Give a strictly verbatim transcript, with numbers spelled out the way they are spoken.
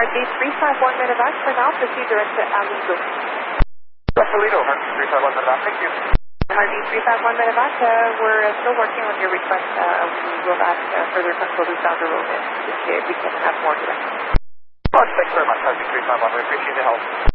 D three five one medevac for now, proceed direct to Aligo. Toledo, Harvey three five one medevac, thank you. Harvey three five one medevac, uh, we're uh, still working on your request. Uh, we will ask uh, further controllers down the road if, if we can have more directions. Oh, thanks very much, Harvey three five one, we appreciate the help.